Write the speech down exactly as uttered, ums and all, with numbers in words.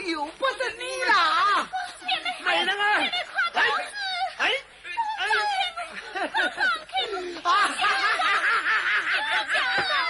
由不得你啦！ 美人儿， 哎哎哎！啊！